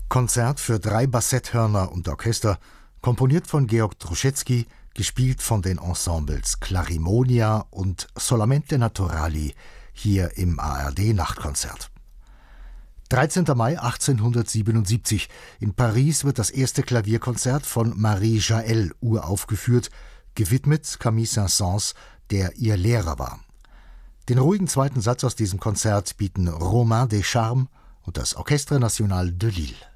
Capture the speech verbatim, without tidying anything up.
Konzert für drei Bassetthörner und Orchester, komponiert von Georg Truschetzky, gespielt von den Ensembles Clarimonia und Solamente Naturali, hier im A R D-Nachtkonzert. dreizehnter Mai achtzehnhundertsiebenundsiebzig. In Paris wird das erste Klavierkonzert von Marie Jael uraufgeführt, gewidmet Camille Saint-Saëns, der ihr Lehrer war. Den ruhigen zweiten Satz aus diesem Konzert bieten Romain Descharmes und das Orchestre National de Lille.